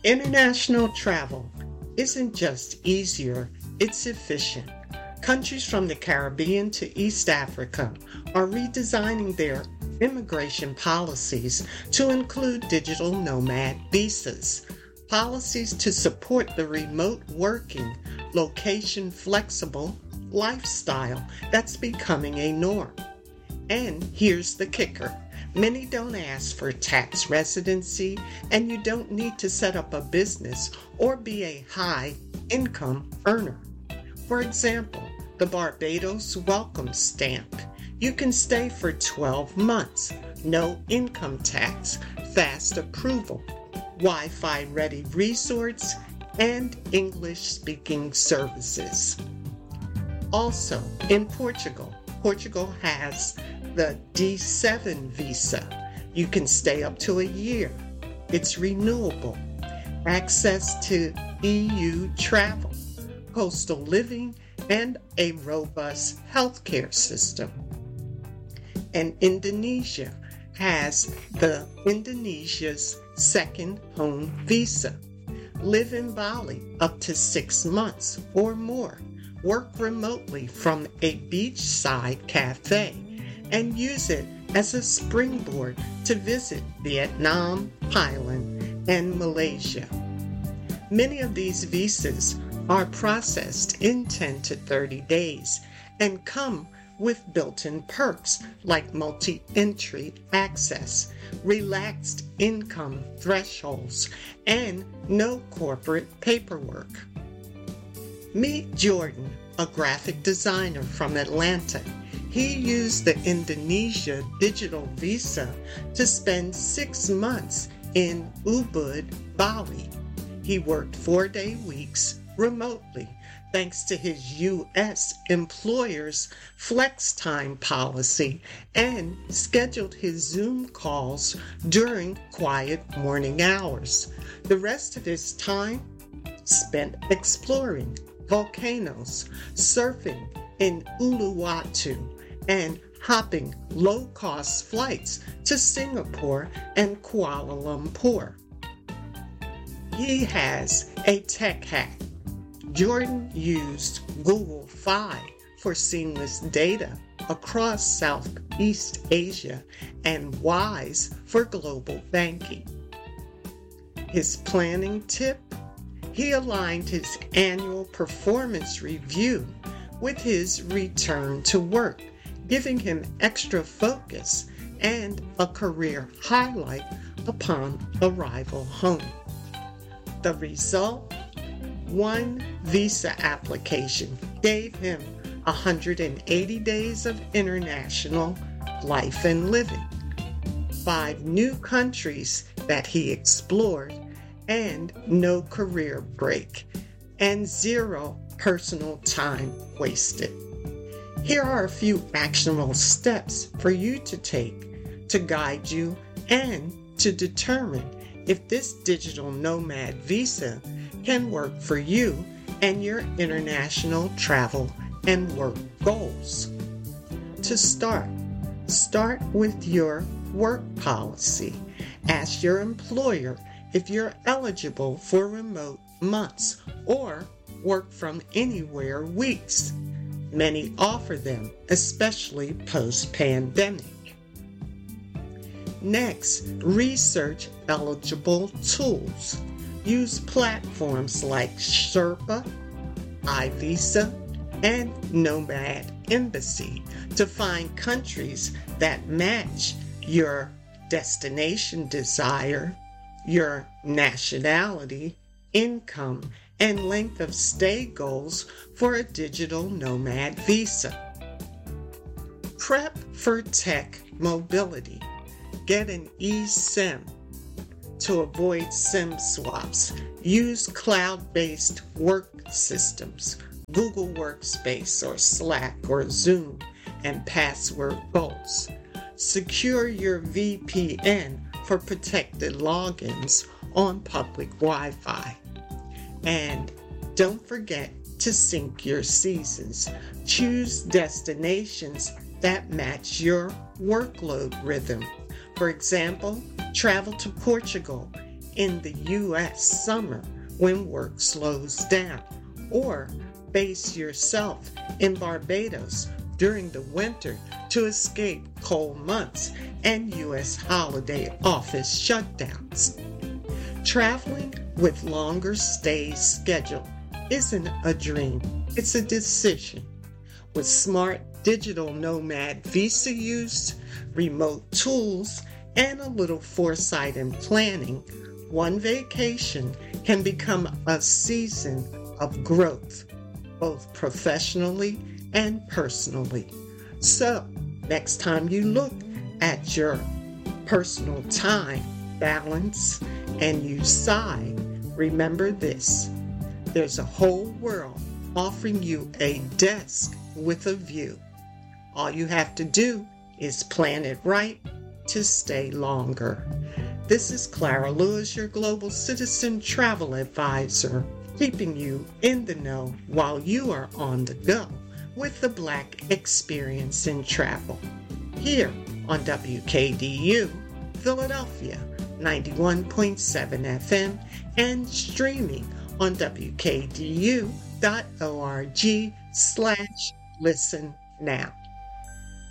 International travel isn't just easier, it's efficient. Countries from the Caribbean to East Africa are redesigning their immigration policies to include digital nomad visas, policies to support the remote working, location flexible lifestyle that's becoming a norm. And here's the kicker. Many don't ask for tax residency, and you don't need to set up a business or be a high income earner. For example, the Barbados Welcome Stamp. You can stay for 12 months, no income tax, fast approval, Wi-Fi ready resorts, and English speaking services. Also, in Portugal has the D7 visa. You can stay up to a year. It's renewable. Access to EU travel, coastal living, and a robust healthcare system. And Indonesia has the Indonesia's second home visa. Live in Bali up to 6 months or more. Work remotely from a beachside cafe and use it as a springboard to visit Vietnam, Thailand, and Malaysia. Many of these visas are processed in 10 to 30 days and come with built-in perks like multi-entry access, relaxed income thresholds, and no corporate paperwork. Meet Jordan, a graphic designer from Atlanta. He used the Indonesia digital visa to spend 6 months in Ubud, Bali. He worked 4-day weeks remotely thanks to his U.S. employer's flex time policy and scheduled his Zoom calls during quiet morning hours. The rest of his time spent exploring volcanoes, surfing in Uluwatu, and hopping low-cost flights to Singapore and Kuala Lumpur. He has a tech hack. Jordan used Google Fi for seamless data across Southeast Asia and Wise for global banking. His planning tip? He aligned his annual performance review with his return to work, giving him extra focus and a career highlight upon arrival home. The result? One visa application gave him 180 days of international life and living, 5 new countries that he explored, and no career break, and 0 personal time wasted. Here are a few actionable steps for you to take to guide you and to determine if this digital nomad visa can work for you and your international travel and work goals. To start with your work policy. Ask your employer if you're eligible for remote months or work from anywhere weeks. Many offer them, especially post-pandemic. Next, research eligible tools. Use platforms like Sherpa, iVisa, and Nomad Embassy to find countries that match your destination desire, your nationality, income, and length of stay goals for a digital nomad visa. Prep for tech mobility. Get an eSIM. To avoid SIM swaps, use cloud-based work systems, Google Workspace or Slack or Zoom, and password goals. Secure your VPN for protected logins on public Wi-Fi. And don't forget to sync your seasons. Choose destinations that match your workload rhythm. For example, travel to Portugal in the U.S. summer when work slows down, or base yourself in Barbados during the winter to escape cold months and U.S. holiday office shutdowns. Traveling with longer stay schedule isn't a dream, it's a decision. With smart digital nomad visa use, remote tools, and a little foresight and planning, one vacation can become a season of growth, both professionally and personally. So, next time you look at your personal time, balance, and you sigh, remember this: there's a whole world offering you a desk with a view. All you have to do is plan it right to stay longer. This is Clara Lewis, your Global Citizen Travel Advisor, keeping you in the know while you are on the go with the Black Experience in Travel. Here on WKDU, Philadelphia, 91.7 FM, and streaming on WKDU.org/listen now.